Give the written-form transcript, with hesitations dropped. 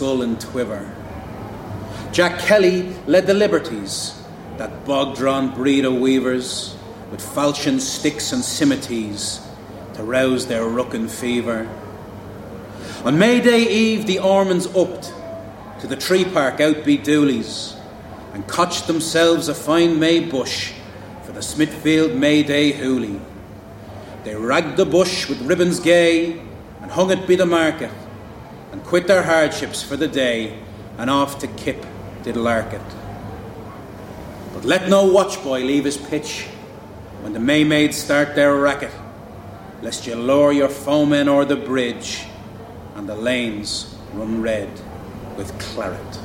Schull and Twiver. Jack Kelly led the Liberties, that bog-drawn breed of weavers, with falchion sticks and simities to rouse their ruckin' fever. On May Day Eve the Ormonds upped to the tree park out be Dooley's and cotched themselves a fine May bush for the Smithfield May Day hoolie. They ragged the bush with ribbons gay and hung it be the market and quit their hardships for the day and off to Kip did lark it. But let no watchboy leave his pitch when the Maymaids start their racket, lest you lure your foemen o'er the bridge and the lanes run red with claret.